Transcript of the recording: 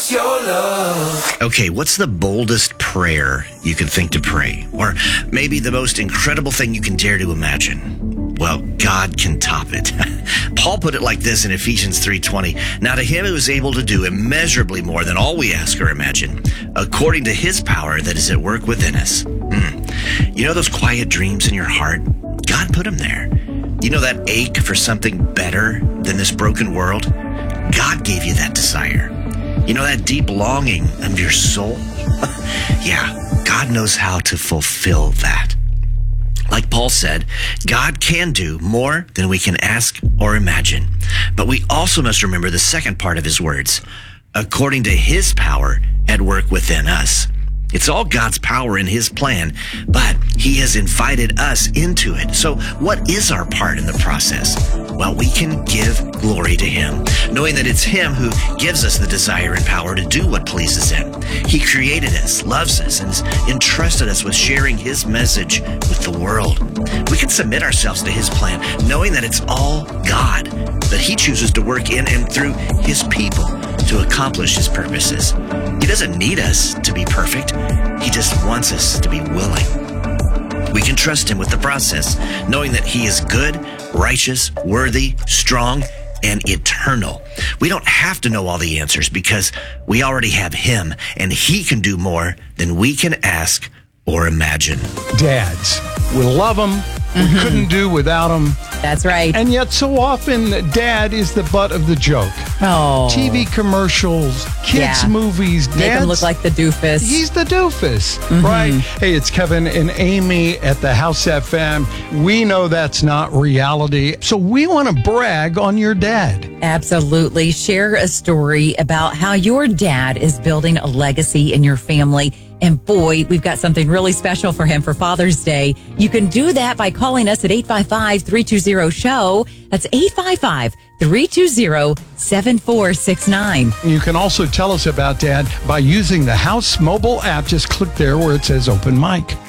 it's your love. Okay, what's the boldest prayer you can think to pray? Or maybe the most incredible thing you can dare to imagine? Well, God can top it. Paul put it like this in Ephesians 3:20. Now to him who is able to do immeasurably more than all we ask or imagine, according to his power that is at work within us. You know those quiet dreams in your heart? God put them there. You know that ache for something better than this broken world? God gave you that desire. You know that deep longing of your soul? Yeah, God knows how to fulfill that. Like Paul said, God can do more than we can ask or imagine. But we also must remember the second part of his words, according to his power at work within us. It's all God's power in his plan, but he has invited us into it. So what is our part in the process? Well, we can give glory to him, knowing that it's him who gives us the desire and power to do what pleases him. He created us, loves us, and has entrusted us with sharing his message with the world. We can submit ourselves to his plan, knowing that it's all God, that he chooses to work in and through his people to accomplish his purposes. He doesn't need us to be perfect. He just wants us to be willing. We can trust him with the process, knowing that he is good, righteous, worthy, strong, and eternal. We don't have to know all the answers because we already have him, and he can do more than we can ask or imagine. Dads, we love them. We couldn't do without them. That's right. And yet so often, dad is the butt of the joke. Oh. TV commercials, kids' movies. Make him look like the doofus. He's the doofus, right? Hey, it's Kevin and Amy at the House FM. We know that's not reality, so we want to brag on your dad. Absolutely. Share a story about how your dad is building a legacy in your family. And boy, we've got something really special for him for Father's Day. You can do that by calling us at 855-320-SHOW. That's 855-320-7469. You can also tell us about Dad by using the House mobile app. Just click there where it says open mic.